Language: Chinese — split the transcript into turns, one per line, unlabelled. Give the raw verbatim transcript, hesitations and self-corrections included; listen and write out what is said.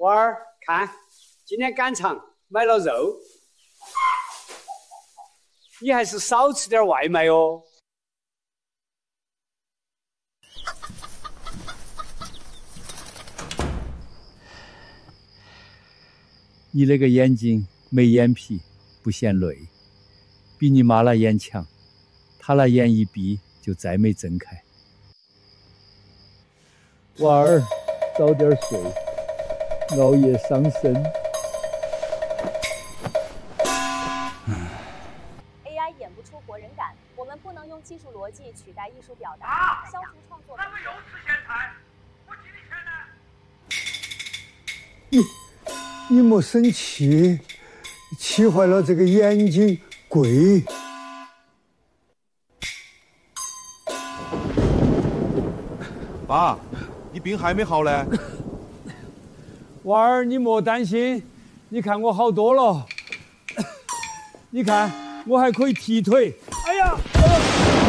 娃儿，看，今天赶场买了肉，你还是少吃点外卖哦。
你那个眼睛没眼皮，不嫌累，比你妈那眼强，她那眼一闭就再没睁开。娃儿，早点睡，熬夜伤身。
A I 演不出活人感，我们不能用技术逻辑取代艺术表达，啊、消除创作。
那个又吃咸菜，我给你钱呢。
你你莫生气，气坏了这个眼睛贵。
爸，你病还没好呢。
娃儿，你莫担心，你看我好多了。你看，我还可以踢腿。哎呀！